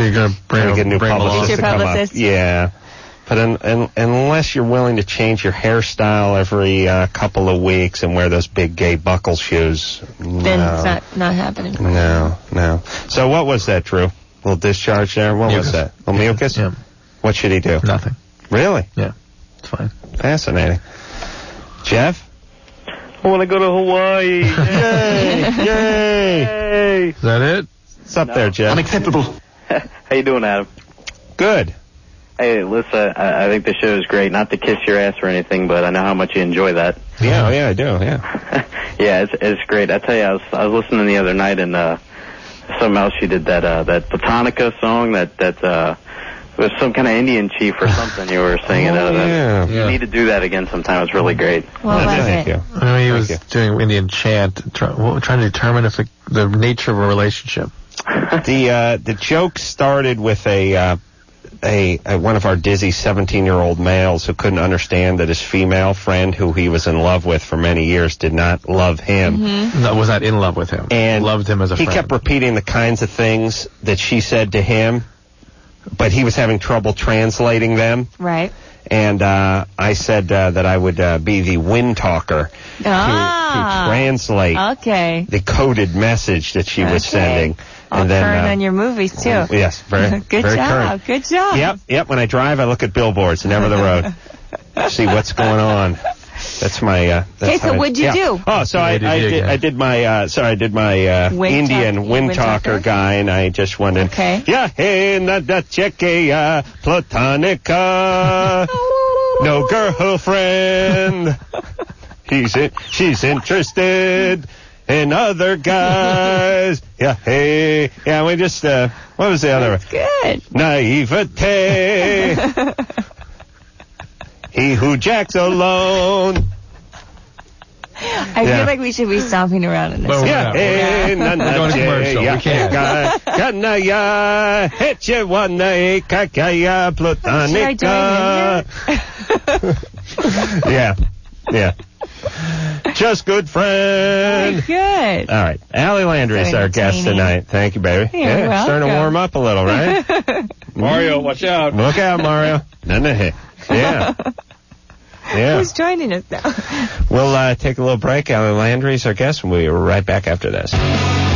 You're going to bring a new publicist your to come up. publicist? Yeah. But unless you're willing to change your hairstyle every couple of weeks and wear those big gay buckle shoes, then it's not happening. No. So what was that, Drew? Little discharge there? What was that? Little mucus? Yeah. What should he do? Nothing. Really? Yeah. It's fine. Fascinating. Jeff? I want to go to Hawaii. Yay! Is that it? What's up there, Jeff? Unacceptable. How you doing, Adam? Good. Hey, listen, I think the show is great. Not to kiss your ass or anything, but I know how much you enjoy that. Yeah, I do, yeah. Yeah, it's great. I tell you, I was listening the other night, and something else you did, that Botanica song, that was some kind of Indian chief or something you were singing. Yeah. You need to do that again sometime. It's really great. Well, Thank you. I mean, he was doing Indian chant, trying to determine if the nature of a relationship. The joke started with one of our dizzy 17-year-old males who couldn't understand that his female friend, who he was in love with for many years, did not love him. Mm-hmm. No, was not in love with him. And loved him as a friend. He kept repeating the kinds of things that she said to him, but he was having trouble translating them. Right. And I said that I would be the wind talker to translate the coded message that she was sending. And then current on your movies, too. Yes, very Good very job. current. Good job. Yep. When I drive, I look at billboards, never the road. See what's going on. That's my. Okay, so what'd you do? Oh, so I did my Indian wind talker guy, and I just wondered. Okay. Yeah, hey, Nadacheke Platonica, no girlfriend. She's interested in other guys. Yeah, hey. Yeah, we just, what was the other one? Good. Naivete. He who jacks alone. I feel like we should be stomping around in this. Well, Yeah, hey, we're going to commercial. We can't. Kanaya, hetche wana kakaya platonica. Yeah. Just good friend. Very good. All right. Allie Landry is our guest tonight. Thank you, baby. You're welcome. Starting to warm up a little, right? Mario, watch out. Look out, Mario. Yeah. Who's joining us now? We'll take a little break. Allie Landry is our guest, and we'll be right back after this.